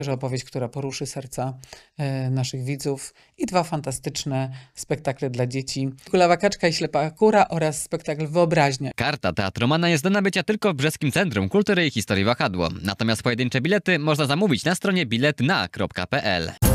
że opowieść, która poruszy serca naszych widzów i 2 fantastyczne spektakle dla dzieci. Kulawa kaczka i ślepa kura oraz spektakl Wyobraźnia. Karta Teatromana jest do nabycia tylko w Brzeskim Centrum Kultury i Historii Wahadło. Natomiast pojedyncze bilety można zamówić na stronie biletna.pl.